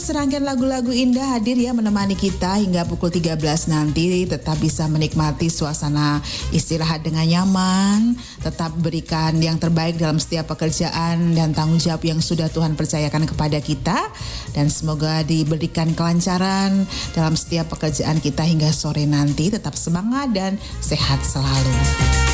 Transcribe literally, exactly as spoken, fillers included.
serangkaian lagu-lagu indah hadir ya menemani kita hingga pukul tiga belas nanti. Tetap bisa menikmati suasana istirahat dengan nyaman. Tetap berikan yang terbaik dalam setiap pekerjaan dan tanggung jawab yang sudah Tuhan percayakan kepada kita. Dan semoga diberikan kelancaran dalam setiap pekerjaan kita hingga sore nanti. Tetap semangat dan sehat selalu.